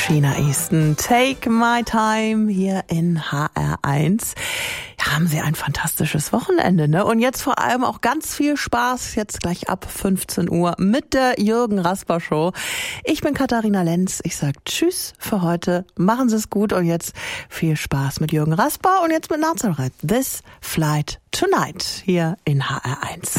Sheena Easton, Take My Time hier in HR1. Ja, haben Sie ein fantastisches Wochenende, ne? Und jetzt vor allem auch ganz viel Spaß, jetzt gleich ab 15 Uhr mit der Jürgen Rasper Show. Ich bin Katharina Lenz, ich sag Tschüss für heute, machen Sie es gut und jetzt viel Spaß mit Jürgen Rasper und jetzt mit Nazareth. This Flight Tonight hier in HR1.